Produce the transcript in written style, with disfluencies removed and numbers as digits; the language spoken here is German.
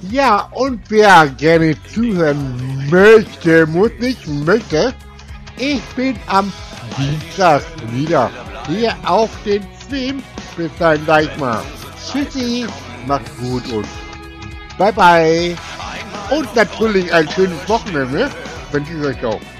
Ja, und wer gerne zuhören möchte, muss nicht möchte, ich bin am Dienstag wieder hier auf den Stream. Bis dann gleich mal. Tschüssi, macht's gut und bye bye. Und natürlich ein schönes Wochenende wünsche ich euch auch.